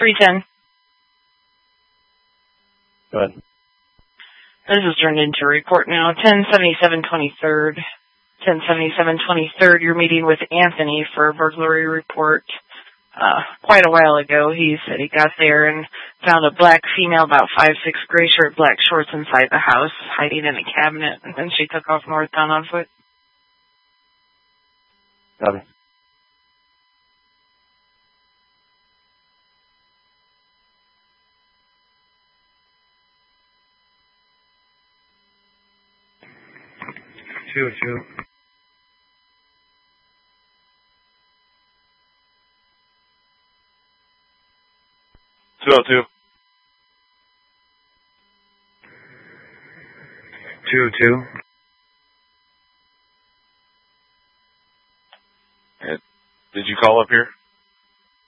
310. Go ahead. This is turned into a report now. 1077 23rd. 1077 23rd, you're meeting with Anthony for a burglary report. Quite a while ago, he said he got there and found a black female, about 5'6", gray shirt, black shorts inside the house, hiding in a cabinet, and then she took off northbound on foot. Copy. Two. 202. 202. Did you call up here?